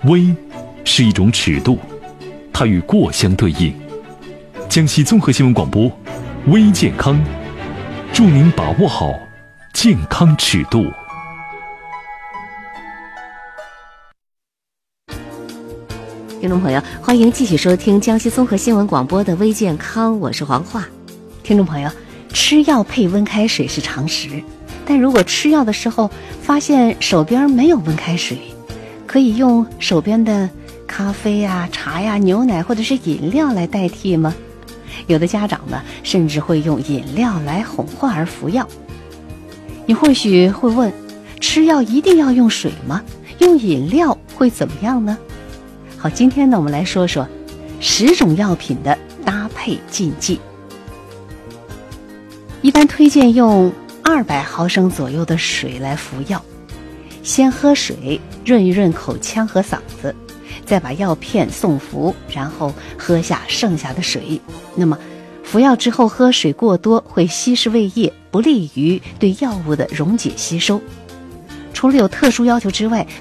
微是一种尺度，它与过相对应。江西综合新闻广播，微健康，祝您把握好健康尺度。 听众朋友，欢迎继续收听江西综合新闻广播的微健康，我是黄华。 听众朋友，吃药配温开水是常识，但如果吃药的时候发现手边没有温开水，可以用手边的咖啡呀、茶呀、牛奶或者是饮料来代替吗？有的家长呢，甚至会用饮料来哄患儿服药。你或许会问，吃药一定要用水吗？用饮料会怎么样呢？好，今天呢，我们来说说10种药品的搭配禁忌。一般推荐用200毫升左右的水来服药，先喝水润一润口腔和嗓子，再把药片送服，然后喝下剩下的水。那么服药之后喝水过多会稀释胃液，不利于对药物的溶解吸收。除了有特殊要求之外，